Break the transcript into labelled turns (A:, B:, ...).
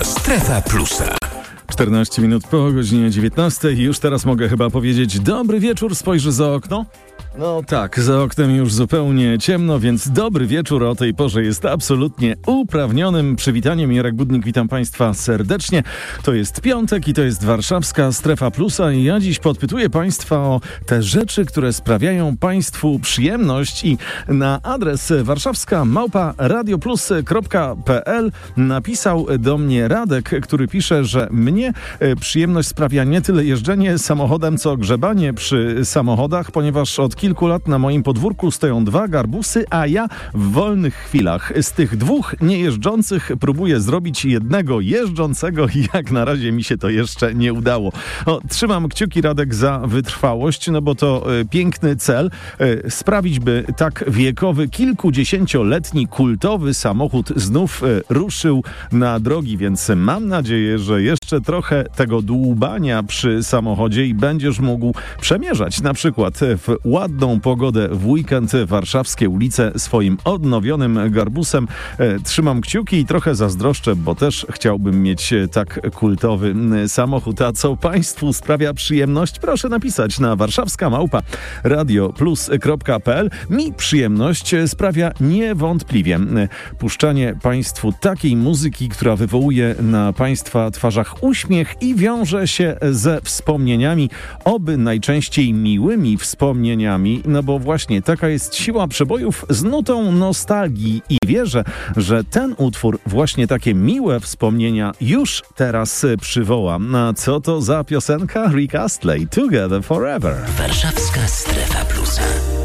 A: Strefa Plusa.
B: 14 minut po godzinie 19. Już teraz mogę chyba powiedzieć dobry wieczór, spojrzę za okno. No tak, za oknem już zupełnie ciemno, więc dobry wieczór o tej porze jest absolutnie uprawnionym przywitaniem. Jarek Budnik, witam Państwa serdecznie. To jest piątek i to jest warszawska Strefa Plusa i ja dziś podpytuję Państwa o te rzeczy, które sprawiają Państwu przyjemność i na adres warszawska@radioplus.pl napisał do mnie Radek, który pisze, że mnie przyjemność sprawia nie tyle jeżdżenie samochodem, co grzebanie przy samochodach, ponieważ od kilku lat na moim podwórku stoją 2 garbusy, a ja w wolnych chwilach z tych 2 niejeżdżących próbuję zrobić jednego jeżdżącego i jak na razie mi się to jeszcze nie udało. Trzymam kciuki, Radek, za wytrwałość, no bo to piękny cel. Sprawić, by tak wiekowy, kilkudziesięcioletni, kultowy samochód znów ruszył na drogi, więc mam nadzieję, że jeszcze trochę tego dłubania przy samochodzie i będziesz mógł przemierzać na przykład w ładną pogodę w weekend warszawskie ulice swoim odnowionym garbusem. Trzymam kciuki i trochę zazdroszczę, bo też chciałbym mieć tak kultowy samochód. A co Państwu sprawia przyjemność? Proszę napisać na warszawska@radioplus.pl. Mi przyjemność sprawia niewątpliwie puszczanie Państwu takiej muzyki, która wywołuje na Państwa twarzach uśmiech i wiąże się ze wspomnieniami, oby najczęściej miłymi wspomnieniami, no bo właśnie taka jest siła przebojów z nutą nostalgii i wierzę, że ten utwór właśnie takie miłe wspomnienia już teraz przywoła. A co to za piosenka? Rick Astley, Together Forever.
A: Warszawska Strefa Plusa.